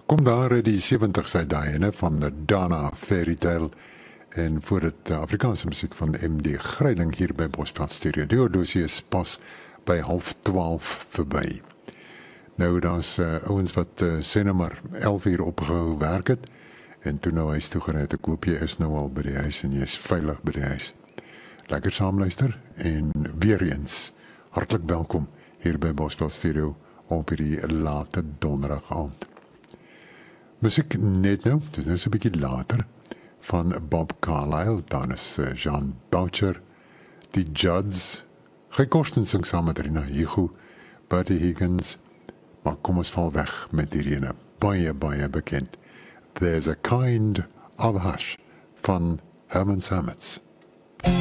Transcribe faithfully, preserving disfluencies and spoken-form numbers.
Kom daar uit die sewentigste dae van de Dana Fairytale en voor het Afrikaanse muziek van M D Greiling hier by Bosveld Stereo. Die horlosie is pas by half twaalf verby. Nou, daar's uh, ouens wat uh, sê nou maar elf uur opgehou werk het en toe nou huis toe gery het. Ek hoop jy is nou al by die huis en jy is veilig by die huis. Lekker saamluister en weer eens hartlik welkom hier by Bosveld Stereo op hierdie late donderdag aand. Muziek net nou, het is nou so 'n bietjie later, van Bob Carlyle, dan is uh, Jean Boucher, die Judds, Guy Korsten sing saam met Rina Hugo, Bertie Higgins, maar kom ons val weg met die ene, baie, baie bekend. There's a Kind of Hush van Herman Samets.